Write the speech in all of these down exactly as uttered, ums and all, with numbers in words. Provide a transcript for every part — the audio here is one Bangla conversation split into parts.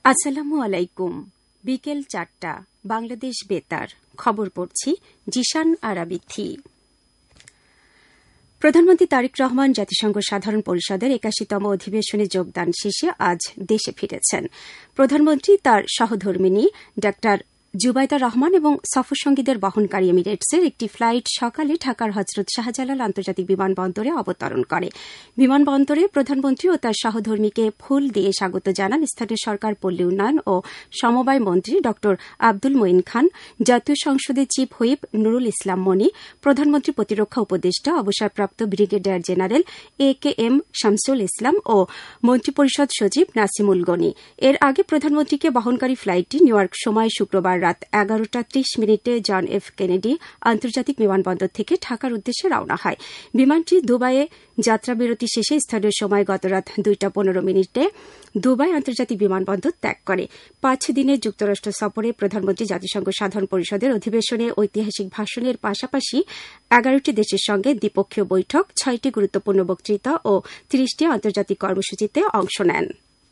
আসসালামু আলাইকুম। বিকেল চারটা, বাংলাদেশ বেতার। খবর পড়ছি জিশান আরাবিথি। প্রধানমন্ত্রী তারেক রহমান জাতিসংঘ সাধারণ পরিষদের একাশিতম অধিবেশনে যোগদান শেষে আজ দেশে ফিরেছেন। প্রধানমন্ত্রী তার সহধর্মিণী ডাক্তার জুবাইদা রহমান এবং সফরসঙ্গীদের বহনকারী এমিরেটসের একটি ফ্লাইট সকালে ঢাকার হজরত শাহজালাল আন্তর্জাতিক বিমানবন্দরে অবতরণ করে। বিমানবন্দরে প্রধানমন্ত্রী ও তার সহধর্মীকে ফুল দিয়ে স্বাগত জানান স্থানীয় সরকার, পল্লী উন্নয়ন ও সমবায় মন্ত্রী ড আব্দুল মঈন খান, জাতীয় সংসদের চিফ হুইপ নুরুল ইসলাম মনি, প্রধানমন্ত্রী প্রতিরক্ষা উপদেষ্টা অবসরপ্রাপ্ত ব্রিগেডিয়ার জেনারেল এ কে এম শামসুল ইসলাম ও মন্ত্রিপরিষদ সচিব নাসিমুল গনি। এর আগে প্রধানমন্ত্রীকে বহনকারী ফ্লাইটটি নিউইয়র্ক সময় শুক্রবার রাত এগারোটা ত্রিশ মিনিটে জন এফ কেনেডি আন্তর্জাতিক বিমানবন্দর থেকে ঢাকার উদ্দেশ্যে রওনা হয়। বিমানটি দুবাইয়ে যাত্রাবিরতি শেষে স্থানীয় সময় গতরাত দুইটা পনেরো মিনিটে দুবাই আন্তর্জাতিক বিমানবন্দর ত্যাগ করে। পাঁচ দিনের যুক্তরাষ্ট্র সফরে প্রধানমন্ত্রী জাতিসংঘ সাধারণ পরিষদের অধিবেশনে ঐতিহাসিক ভাষণের পাশাপাশি এগারোটি দেশের সঙ্গে দ্বিপক্ষীয় বৈঠক, ছয়টি গুরুত্বপূর্ণ বক্তৃতা ও ত্রিশটি আন্তর্জাতিক কর্মসূচিতে অংশ নেন।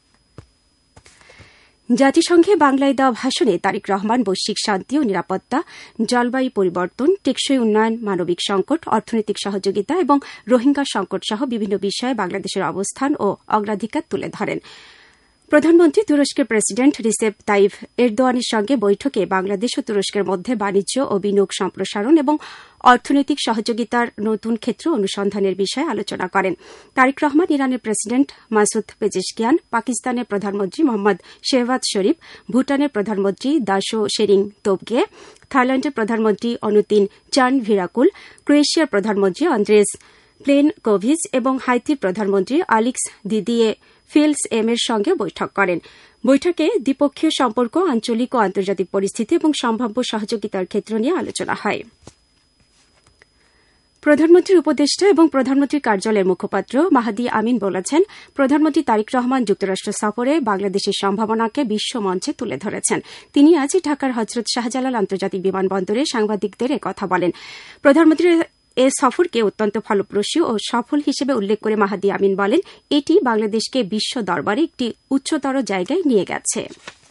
জাতিসংঘে বাংলায় দেওয়া ভাষণে তারেক রহমান বৈশ্বিক শান্তি ও নিরাপত্তা, জলবায়ু পরিবর্তন, টেকসই উন্নয়ন, মানবিক সংকট, অর্থনৈতিক সহযোগিতা এবং রোহিঙ্গা সংকট সহ বিভিন্ন বিষয়ে বাংলাদেশের অবস্থান ও অগ্রাধিকার তুলে ধরেন। প্রধানমন্ত্রী তুরস্কের প্রেসিডেন্ট রিসেপ তাইফ এরদোয়ানের সঙ্গে বৈঠকে বাংলাদেশ ও তুরস্কের মধ্যে বাণিজ্য ও বিনিয়োগ সম্প্রসারণ এবং অর্থনৈতিক সহযোগিতার নতুন ক্ষেত্র অনুসন্ধানের বিষয়ে আলোচনা করেন। তারেক রহমান ইরানের প্রেসিডেন্ট মাসুদ পেজেশকিয়ান, পাকিস্তানের প্রধানমন্ত্রী মোহাম্মদ শেহবাজ শরীফ, ভুটানের প্রধানমন্ত্রী দাশো শেরিং তোবগে, থাইল্যান্ডের প্রধানমন্ত্রী অনুতিন চান ভিরাকুল, ক্রোয়েশিয়ার প্রধানমন্ত্রী আন্দ্রেস প্লেনকোভিচ এবং হাইতির প্রধানমন্ত্রী আলিক্স দিদিয়ে ফিলস এম এর সঙ্গে বৈঠক করেন। বৈঠকে দ্বিপক্ষীয় সম্পর্ক, আঞ্চলিক ও আন্তর্জাতিক পরিস্থিতি এবং সম্ভাব্য সহযোগিতার ক্ষেত্র নিয়ে আলোচনা হয়। প্রধানমন্ত্রীর উপদেষ্টা এবং প্রধানমন্ত্রীর কার্যালয়ের মুখপাত্র মাহাদি আমিন বলেছেন, প্রধানমন্ত্রী তারেক রহমান যুক্তরাষ্ট্র সফরে বাংলাদেশের সম্ভাবনাকে বিশ্ব মঞ্চে তুলে ধরেছেন। তিনি আজ ঢাকার হজরত শাহজালাল আন্তর্জাতিক বিমানবন্দরে সাংবাদিকদের একথা বলেন। প্রধানমন্ত্রীর এ সফরকে অত্যন্ত ফলপ্রসূ ও সফল হিসেবে উল্লেখ করে মাহাদি আমিন বলেন, এটি বাংলাদেশকে বিশ্ব দরবারে একটি উচ্চতর জায়গায় নিয়ে গেছে।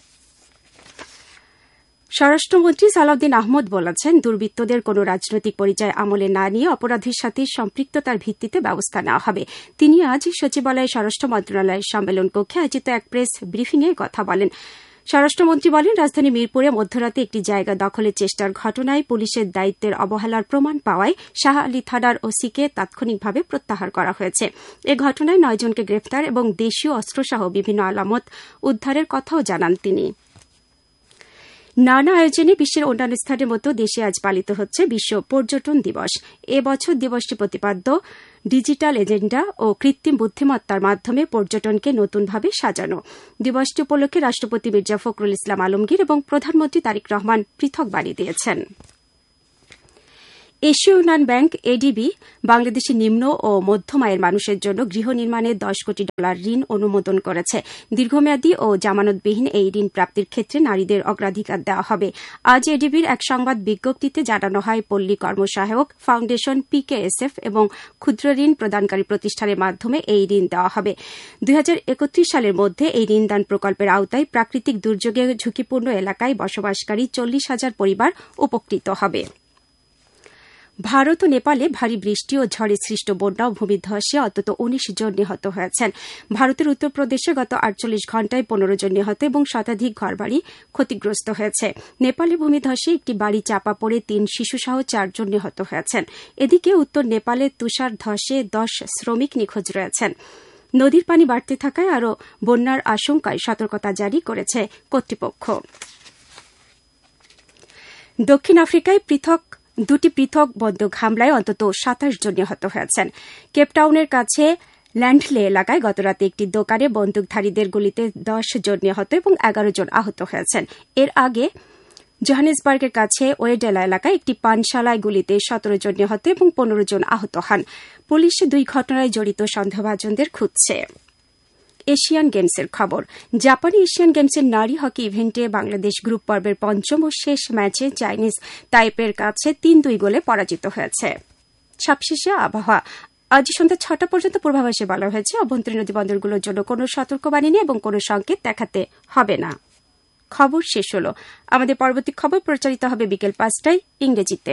স্বরাষ্ট্রমন্ত্রী সালাউদ্দিন আহমদ বলেছেন, দুর্বৃত্তদের কোন রাজনৈতিক পরিচয় আমলে না নিয়ে অপরাধীর সাথে সম্পৃক্ততার ভিত্তিতে ব্যবস্থা নেওয়া হবে। তিনি আজ সচিবালয়ে স্বরাষ্ট্র মন্ত্রণালয়ের সম্মেলন কক্ষে আয়োজিত এক প্রেস ব্রিফিংয়ে কথা বলেন। স্বরাষ্ট্রমন্ত্রী বলেন, রাজধানী মিরপুরে মধ্যরাতে একটি জায়গা দখলের চেষ্টার ঘটনায় পুলিশের দায়িত্বের অবহেলার প্রমাণ পাওয়ায় শাহ আলী থানার ওসিকে তাৎক্ষণিকভাবে প্রত্যাহার করা হয়েছে। এ ঘটনায় নয়জনকে গ্রেফতার এবং দেশীয় অস্ত্রসহ বিভিন্ন আলামত উদ্ধারের কথাও জানান তিনি। নানা আয়োজনে বিশ্বের অন্যান্য স্থানের মতো দেশে আজ পালিত হচ্ছে বিশ্ব পর্যটন দিবস। এ বছর দিবসটি প্রতিপাদ্য ডিজিটাল এজেন্ডা ও কৃত্রিম বুদ্ধিমত্তার মাধ্যমে পর্যটনকে নতুনভাবে সাজানো। দিবসটি উপলক্ষে রাষ্ট্রপতি মির্জা ফখরুল ইসলাম আলমগীর এবং প্রধানমন্ত্রী তারেক রহমান পৃথক বাণী দিয়েছেন। এশীয় উন্নয়ন ব্যাংক এডিবি বাংলাদেশের নিম্ন ও মধ্যম আয়ের মানুষের জন্য গৃহ নির্মাণে দশ কোটি ডলার ঋণ অনুমোদন করেছে। দীর্ঘমেয়াদী ও জামানতবিহীন এই ঋণ প্রাপ্তির ক্ষেত্রে নারীদের অগ্রাধিকার দেওয়া হবে। আজ এডিবির এক সংবাদ বিজ্ঞপ্তিতে জানানো হয়, পল্লী কর্মসহায়ক ফাউন্ডেশন, পিকেএসএফ এবং ক্ষুদ্র ঋণ প্রদানকারী প্রতিষ্ঠানের মাধ্যমে এই ঋণ দেওয়া হবে। দুই হাজার একত্রিশ সালের মধ্যে এই ঋণদান প্রকল্পের আওতায় প্রাকৃতিক দুর্যোগে ঝুঁকিপূর্ণ এলাকায় বসবাসকারী চল্লিশ হাজার পরিবার উপকৃত হবে। ভারত ও নেপালে ভারী বৃষ্টি ও ঝড়ে সৃষ্ট বন্যা ও ভূমিধসে অন্তত উনিশ জন নিহত হয়েছেন। ভারতের উত্তরপ্রদেশে গত আটচল্লিশ ঘণ্টায় পনেরো জন নিহত এবং শতাধিক ঘরবাড়ি ক্ষতিগ্রস্ত হয়েছে। নেপালে ভূমিধসে একটি বাড়ি চাপা পড়ে তিন শিশুসহ চারজন নিহত হয়েছেন। এদিকে উত্তর নেপালে তুষার ধসে দশ শ্রমিক নিখোঁজ রয়েছেন। নদীর পানি বাড়তে থাকায় আরও বন্যার আশঙ্কায় সতর্কতা জারি করেছে কর্তৃপক্ষ। দক্ষিণ আফ্রিকায় পৃথক দুটি পৃথক বন্দুক হামলায় অন্তত সাতাশ জন নিহত হয়েছেন। কেপটাউনের কাছে ল্যান্ডলে এলাকায় গতরাতে একটি দোকানে বন্দুকধারীদের গুলিতে দশ জন নিহত এবং এগারো জন আহত হয়েছেন। এর আগে জোহানেসবার্গের কাছে ওয়েডেলা এলাকায় একটি পানশালায় গুলিতে সতেরো জন নিহত এবং পনেরো জন আহত হন। পুলিশ দুই ঘটনায় জড়িত সন্দেহভাজনদের খুঁজছে। এশিয়ান গেমসের খবর। জাপানি এশিয়ান গেমসের নারী হকি ইভেন্টে বাংলাদেশ গ্রুপ পর্বের পঞ্চম ও শেষ ম্যাচে চাইনিজ তাইপের কাছে তিন দুই গোলে পরাজিত হয়েছে। সবশেষে আবহাওয়া। আজ সন্ধ্যা ছটা পর্যন্ত পূর্বাভাসে বলা হয়েছে অভ্যন্তরীণ নদী বন্দরগুলোর জন্য কোনো সতর্কবাণী নেই এবং কোনো সংকেত দেখাতে হবে না। খবর শেষ হল। আমাদের পরবর্তী খবর প্রচারিত হবে বিকেল পাঁচটায় ইংরেজিতে।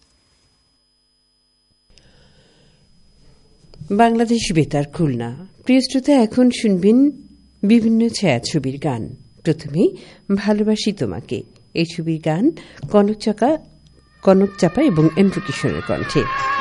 বাংলাদেশ বেতার খুলনা। প্রিয় শ্রোতা, এখন শুনবেন বিভিন্ন ছায়াছবির গান। প্রথমে ভালোবাসি তোমাকে, এই ছবির গান কনক চাকা কনক চাপা এবং এন্ড্রু কিশোরের কণ্ঠে।